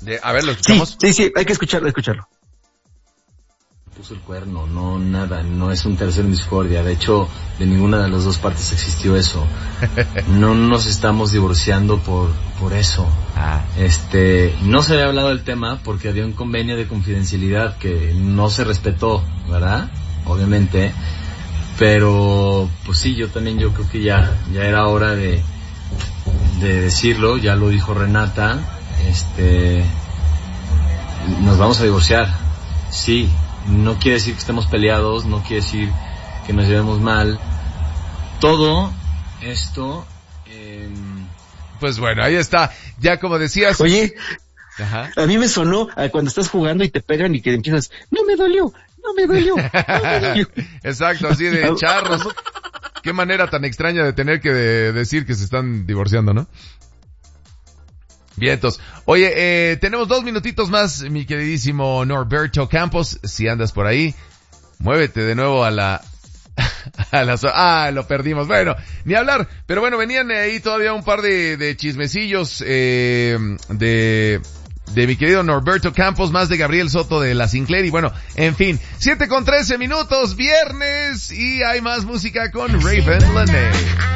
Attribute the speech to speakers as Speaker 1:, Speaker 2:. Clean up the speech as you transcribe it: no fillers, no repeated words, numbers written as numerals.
Speaker 1: A ver, ¿lo escuchamos?
Speaker 2: Sí, hay que escucharlo.
Speaker 3: Puso el cuerno, no nada, no es un tercero en discordia, de hecho de ninguna de las dos partes existió eso. No nos estamos divorciando por eso. No se había hablado del tema porque había un convenio de confidencialidad que no se respetó, ¿verdad? Obviamente, pero pues sí, yo creo que ya era hora de decirlo, ya lo dijo Renata, nos vamos a divorciar, sí. No quiere decir que estemos peleados, no quiere decir que nos llevemos mal. Todo esto...
Speaker 1: Pues bueno, ahí está. Ya como decías...
Speaker 2: Oye,
Speaker 1: ajá.
Speaker 2: A mí me sonó cuando estás jugando y te pegan y que empiezas, no me dolió.
Speaker 1: Exacto, así de charros. Qué manera tan extraña de tener que decir que se están divorciando, ¿no? Vientos. Oye, tenemos 2 minutitos más, mi queridísimo Norberto Campos. Si andas por ahí, muévete de nuevo lo perdimos. Bueno, ni hablar. Pero bueno, venían ahí todavía un par de chismecillos, de mi querido Norberto Campos, más de Gabriel Soto de la Sinclair. Y bueno, en fin, 7:13 minutos, viernes, y hay más música con Raven Lene.